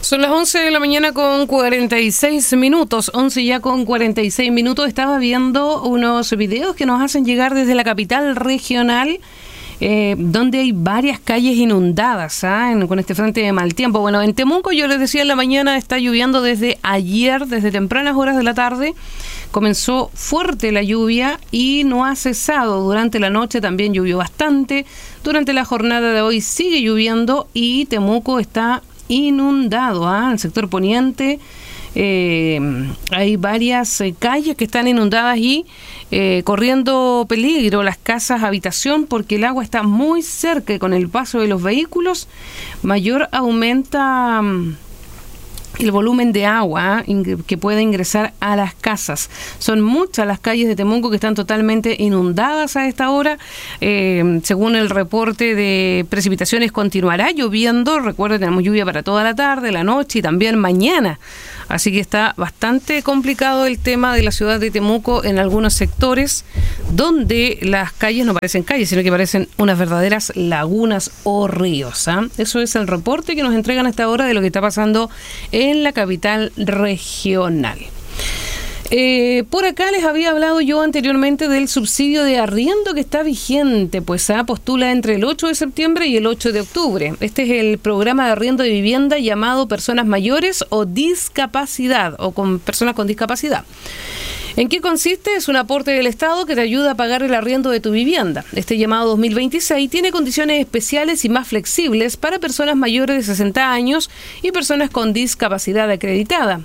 Son las 11 de la mañana con 46 minutos, 11 ya con 46 minutos. Estaba viendo unos videos que nos hacen llegar desde la capital regional, donde hay varias calles inundadas, con este frente de mal tiempo. Bueno, en Temuco, yo les decía en la mañana, está lloviendo desde ayer, desde tempranas horas de la tarde. Comenzó fuerte la lluvia y no ha cesado. Durante la noche también llovió bastante. Durante la jornada de hoy sigue lloviendo y Temuco está inundado. El sector poniente hay varias calles que están inundadas y corriendo peligro las casas habitación, porque el agua está muy cerca y con el paso de los vehículos mayor aumenta el volumen de agua que puede ingresar a las casas. Son muchas las calles de Temuco que están totalmente inundadas a esta hora. Según el reporte de precipitaciones, continuará lloviendo. Recuerden, tenemos lluvia para toda la tarde, la noche y también mañana. Así que está bastante complicado el tema de la ciudad de Temuco en algunos sectores donde las calles no parecen calles, sino que parecen unas verdaderas lagunas o ríos. Eso es el reporte que nos entregan a esta hora de lo que está pasando en la capital regional. Por acá les había hablado yo anteriormente del subsidio de arriendo que está vigente, pues postula entre el 8 de septiembre y el 8 de octubre. Este es el programa de arriendo de vivienda llamado Personas Mayores o Discapacidad, o con personas con discapacidad. ¿En qué consiste? Es un aporte del Estado que te ayuda a pagar el arriendo de tu vivienda. Este llamado 2026 tiene condiciones especiales y más flexibles para personas mayores de 60 años y personas con discapacidad acreditada.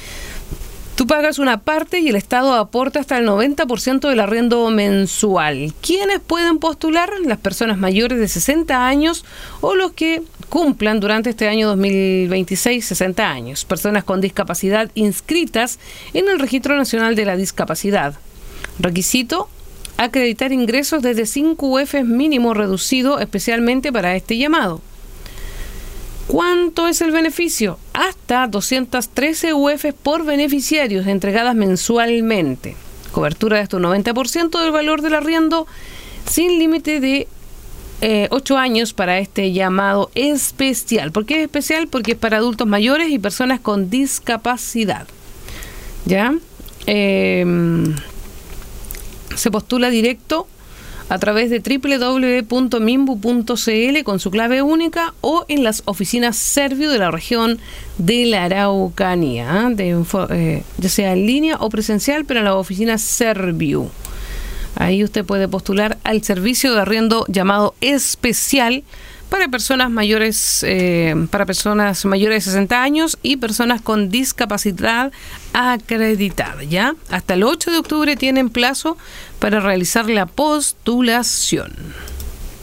Tú pagas una parte y el Estado aporta hasta el 90% del arriendo mensual. ¿Quiénes pueden postular? Las personas mayores de 60 años o los que cumplan durante este año 2026 60 años. Personas con discapacidad inscritas en el Registro Nacional de la Discapacidad. Requisito: acreditar ingresos desde 5 UF mínimo reducido especialmente para este llamado. ¿Cuánto es el beneficio? Hasta 213 UF por beneficiarios entregadas mensualmente. Cobertura de hasta un 90% del valor del arriendo, sin límite de 8 años para este llamado especial. ¿Por qué es especial? Porque es para adultos mayores y personas con discapacidad. ¿Ya? Se postula directo a través de www.minbu.cl con su clave única o en las oficinas Serviu de la región de la Araucanía, ya sea en línea o presencial, pero en las oficinas Serviu. Ahí usted puede postular al servicio de arriendo llamado especial para personas mayores de 60 años y personas con discapacidad acreditada. ¿Ya? Hasta el 8 de octubre tienen plazo para realizar la postulación.